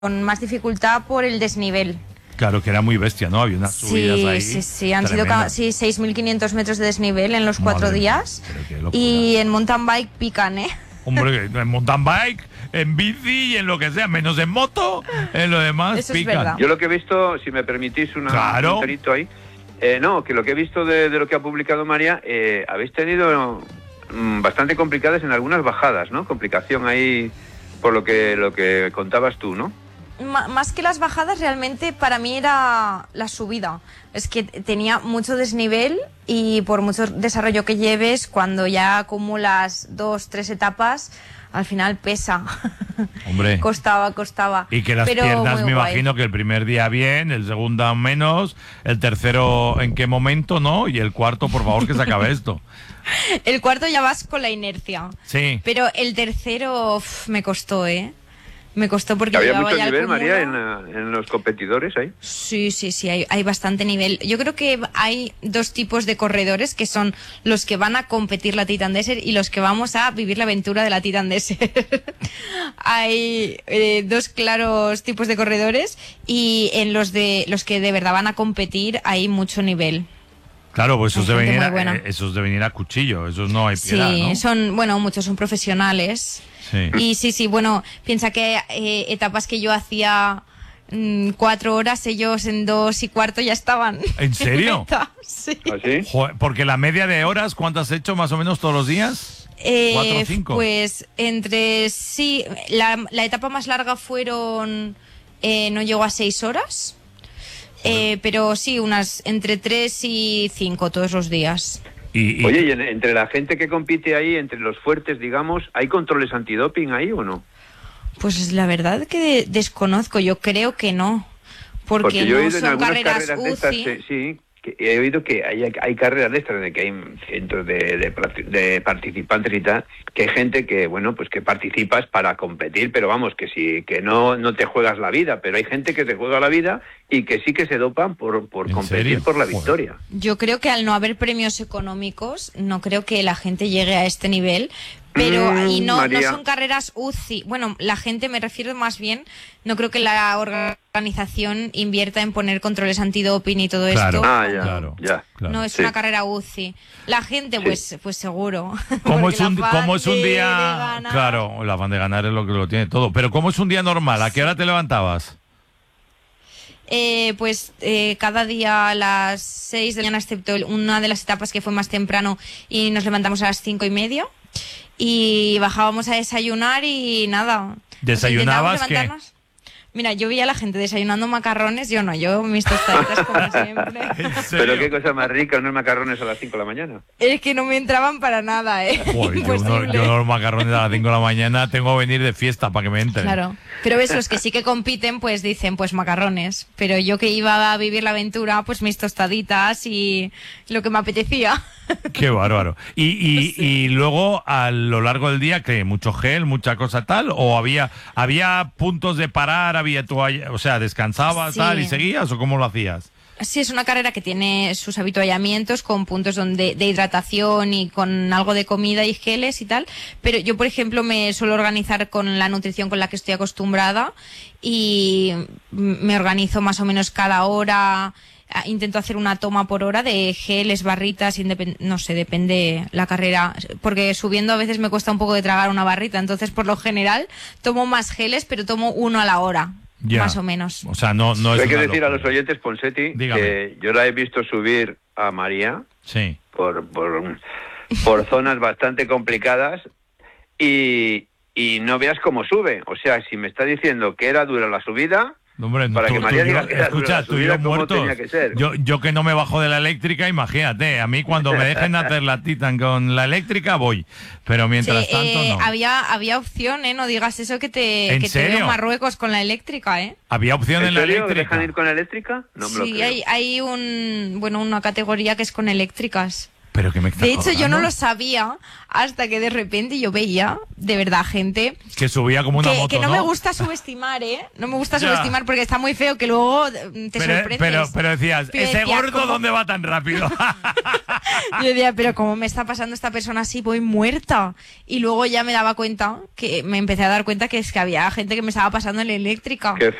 con más dificultad por el desnivel. Claro, que era muy bestia, ¿no? Había unas subidas ahí. Sí, han sido 6.500 metros de desnivel en los 4 días. Y en mountain bike pican, ¿eh? Hombre, en mountain bike, en bici y en lo que sea, menos en moto, en lo demás eso pican. Es verdad. Yo lo que he visto, si me permitís un perito ahí, no, que lo que he visto de lo que ha publicado María, habéis tenido bastante complicadas en algunas bajadas, ¿no? Complicación ahí por lo que contabas tú, ¿no? Más que las bajadas, realmente para mí era la subida. Es que tenía mucho desnivel y por mucho desarrollo que lleves, cuando ya acumulas 2, 3 etapas, al final pesa. Hombre. Costaba. Y que las piernas, me imagino que el primer día bien, el segundo menos, el tercero en qué momento, ¿no? Y el cuarto, por favor, que se acabe esto. El cuarto ya vas con la inercia. Sí. Pero el tercero me costó, ¿eh? Me costó porque ¿Había llevaba mucho ya nivel, el María, en los competidores ahí? Sí, hay bastante nivel. Yo creo que hay 2 tipos de corredores, que son los que van a competir la Titan Desert y los que vamos a vivir la aventura de la Titan Desert. Hay 2 claros tipos de corredores y en los que de verdad van a competir hay mucho nivel. Claro, pues esos de venir a cuchillo, esos no hay piedad, sí, ¿no? Muchos son profesionales. Sí. Y sí, bueno, piensa que etapas que yo hacía 4 horas, ellos en 2 y cuarto ya estaban. ¿En serio? Sí. ¿Ah, sí? Joder, porque la media de horas, ¿cuántas has hecho más o menos todos los días? 4 o 5. Pues la etapa más larga fueron, no llegó a 6 horas, pero sí, unas entre 3 y 5 todos los días. Oye, ¿y entre la gente que compite ahí, entre los fuertes, digamos, hay controles antidoping ahí o no? Pues la verdad que desconozco, yo creo que no, porque yo he no oído son carreras de estas, UCI. que he oído que hay carreras de estas, de que hay cientos de participantes y tal, que hay gente que, bueno, pues que participas para competir, pero vamos, que no te juegas la vida, pero hay gente que te juega la vida y que sí que se dopan por competir serio? por la victoria. Yo creo que al no haber premios económicos, no creo que la gente llegue a este nivel, pero no son carreras UCI. Bueno, la gente, me refiero más bien, no creo que la organización invierta en poner controles antidoping y todo esto. Claro. No es una carrera UCI. La gente, pues seguro. ¿Cómo es un día? Claro, la afán de ganar es lo que lo tiene todo. Pero ¿cómo es un día normal? ¿A qué hora te levantabas? Cada día a las 6 de la mañana, excepto una de las etapas que fue más temprano, y nos levantamos a las 5:30 y bajábamos a desayunar y nada. ¿Desayunabas qué? Mira, yo veía a la gente desayunando macarrones, yo no, yo mis tostaditas como siempre. Pero qué cosa más rica, unos macarrones a las 5 de la mañana. Es que no me entraban para nada, Joder, yo los macarrones a las 5 de la mañana tengo que venir de fiesta para que me entren. Claro, pero esos que sí que compiten, pues dicen, pues macarrones. Pero yo que iba a vivir la aventura, pues mis tostaditas y lo que me apetecía. Qué bárbaro. Y luego, a lo largo del día, ¿qué? ¿Mucho gel, mucha cosa tal? ¿O había puntos de parar, había toalla, o sea, descansabas tal y seguías, o cómo lo hacías? Sí, es una carrera que tiene sus habituallamientos con puntos de hidratación y con algo de comida y geles y tal, pero yo, por ejemplo, me suelo organizar con la nutrición con la que estoy acostumbrada y me organizo más o menos cada hora. Intento hacer una toma por hora de geles, barritas, no sé, depende la carrera, porque subiendo a veces me cuesta un poco de tragar una barrita, entonces por lo general tomo más geles, pero tomo uno a la hora. Ya. Más o menos. O sea, no es. Hay que decir a los oyentes, Ponseti, que yo la he visto subir a María por zonas bastante complicadas y no veas cómo sube. O sea, si me está diciendo que era dura la subida, hombre, para que María diga que era escucha, dura la subida, tú y yo muertos. tenía que ser. Yo que no me bajo de la eléctrica, imagínate, a mí cuando me dejen hacer la Titan con la eléctrica voy, pero mientras tanto no. Había opción, no digas eso que te veo en Marruecos con la eléctrica, Había opción en la eléctrica. ¿Dejan ir con la eléctrica? No me lo creo. Hay una categoría que es con eléctricas. Pero que me estás De hecho, yo no colgando. lo sabía hasta que de repente yo veía, de verdad, gente Que subía como una moto, que no me gusta subestimar, ¿eh? No me gusta Ya. subestimar porque está muy feo que luego te sorprendes. Pero decías, Pero ese decía, gordo, ¿cómo? ¿dónde va tan rápido? Yo decía, pero ¿cómo me está pasando esta persona así? Voy muerta. Y luego ya me daba cuenta, que me empecé a dar cuenta que es que había gente que me estaba pasando en la eléctrica. Qué